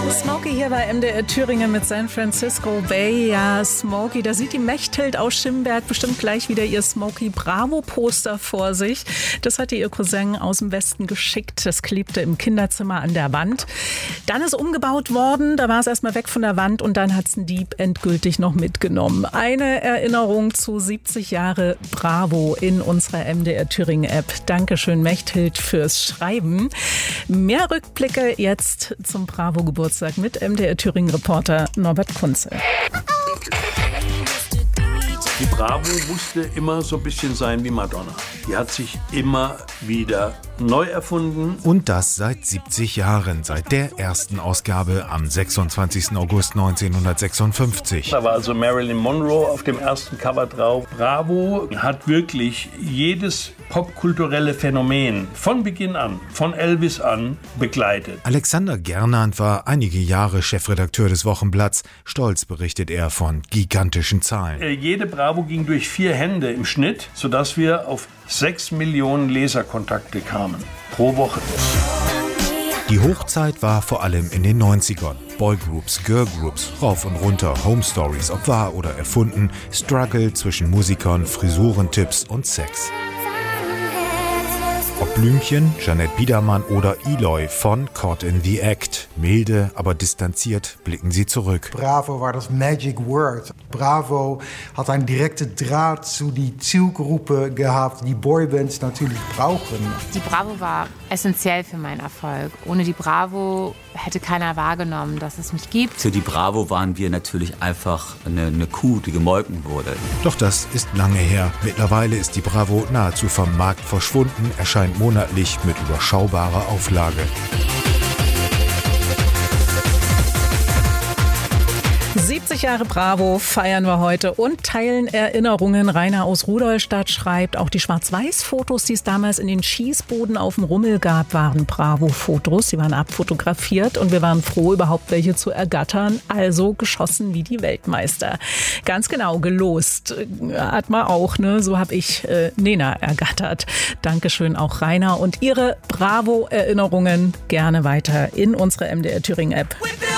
Smokey hier bei MDR Thüringen mit San Francisco Bay. Ja, Smokey, da sieht die Mechthild aus Schimberg bestimmt gleich wieder ihr Smokey Bravo Poster vor sich. Das hatte ihr Cousin aus dem Westen geschickt. Das klebte im Kinderzimmer an der Wand. Dann ist umgebaut worden, da war es erstmal weg von der Wand und dann hat es ein Dieb endgültig noch mitgenommen. Eine Erinnerung zu 70 Jahre Bravo in unserer MDR Thüringen App. Dankeschön Mechthild fürs Schreiben. Mehr Rückblicke jetzt zum Bravo Geburtstag mit MDR Thüringen Reporter Norbert Kunze. Die Bravo musste immer so ein bisschen sein wie Madonna. Die hat sich immer wieder neu erfunden. Und das seit 70 Jahren, seit der ersten Ausgabe am 26. August 1956. Da war also Marilyn Monroe auf dem ersten Cover drauf. Bravo hat wirklich jedes popkulturelle Phänomen von Beginn an, von Elvis an, begleitet. Alexander Gernand war einige Jahre Chefredakteur des Wochenblatts. Stolz berichtet er von gigantischen Zahlen. Jede Bravo ging durch 4 Hände im Schnitt, sodass wir auf 6 Millionen Leserkontakte kamen pro Woche. Die Hochzeit war vor allem in den 90ern. Boygroups, Girlgroups, rauf und runter, Home Stories, ob wahr oder erfunden, Struggle zwischen Musikern, Frisurentipps und Sex. Ob Blümchen, Jeanette Biedermann oder Eloy von Caught in the Act. Milde, aber distanziert blicken sie zurück. Bravo war das Magic Word. Bravo hat einen direkten Draht zu die Zielgruppe gehabt, die Boybands natürlich brauchen. Die Bravo war essentiell für meinen Erfolg. Ohne die Bravo hätte keiner wahrgenommen, dass es mich gibt. Für die Bravo waren wir natürlich einfach eine Kuh, die gemolken wurde. Doch das ist lange her. Mittlerweile ist die Bravo nahezu vom Markt verschwunden, erscheint monatlich mit überschaubarer Auflage. 70 Jahre Bravo feiern wir heute und teilen Erinnerungen. Rainer aus Rudolstadt schreibt, auch die Schwarz-Weiß-Fotos, die es damals in den Schießboden auf dem Rummel gab, waren Bravo-Fotos. Sie waren abfotografiert und wir waren froh, überhaupt welche zu ergattern. Also geschossen wie die Weltmeister. Ganz genau, gelost hat man auch, ne? So habe ich Nena ergattert. Dankeschön auch Rainer und Ihre Bravo-Erinnerungen gerne weiter in unsere MDR Thüringen App.